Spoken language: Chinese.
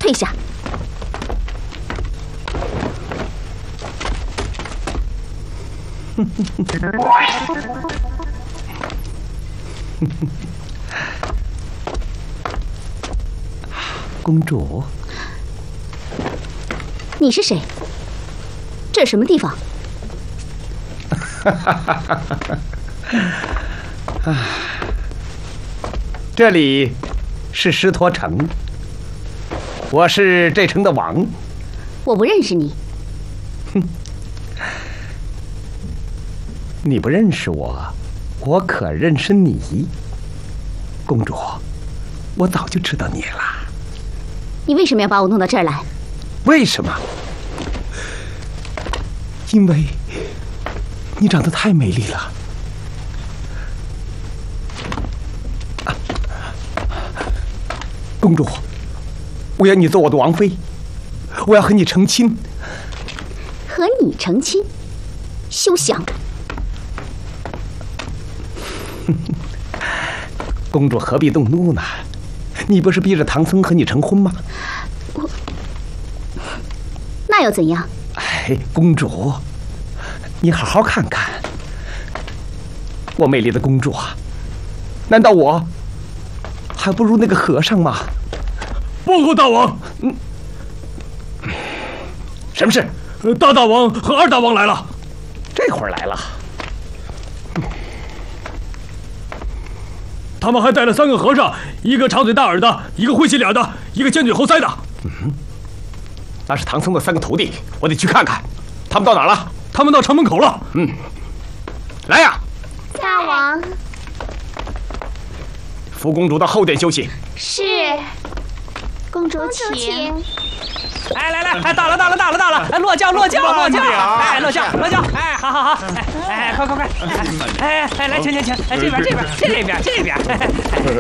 退下。 公主， 你是谁？这是什么地方？ 这里是狮驼城，我是这城的王。 我不认识你。 你不认识我，我可认识你。公主，我早就知道你了。 你为什么要把我弄到这儿来？ 为什么？因为你长得太美丽了。公主，我要你做我的王妃，我要和你成亲。 和你成亲？休想！ 公主何必动怒呢？你不是逼着唐僧和你成婚吗？ 那又怎样？ 哎，公主，你好好看看，我美丽的公主啊，难道我还不如那个和尚吗？ 报告大王， 什么事？ 大王和二大王来了。 这会儿来了。 他们还带了3个和尚，一个长嘴大耳的，一个会洗脸的，一个尖嘴猴腮的。 那是唐僧的3个徒弟，我得去看看。他们到哪儿了？ 他们到城门口了。 来呀！ 大王。 扶公主到后殿休息。 是。公主请。 哎，来，到了！哎，落轿！哎，落轿！哎，好，哎，快！哎，来，请，哎，这边，